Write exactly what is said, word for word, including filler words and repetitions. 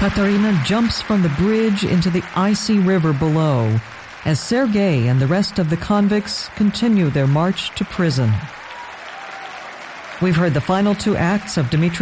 Katarina jumps from the bridge into the icy river below as Sergei and the rest of the convicts continue their march to prison. We've heard the final two acts of Dmitri